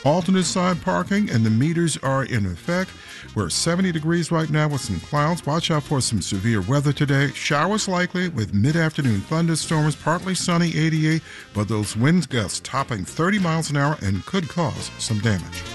Alternate side parking and the meters are in effect. We're 70 degrees right now with some clouds. Watch out for some severe weather today. Showers likely with mid-afternoon thunderstorms, partly sunny 88, but those wind gusts topping 30 miles an hour and could cause some damage.